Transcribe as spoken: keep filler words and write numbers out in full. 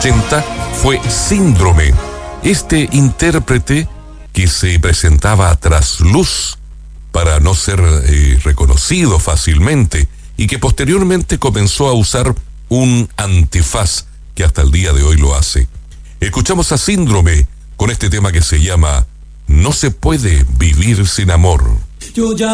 ochenta fue Síndrome. Este intérprete que se presentaba a trasluz para no ser eh, reconocido fácilmente y que posteriormente comenzó a usar un antifaz que hasta el día de hoy lo hace. Escuchamos a Síndrome con este tema que se llama No se puede vivir sin amor. Yo ya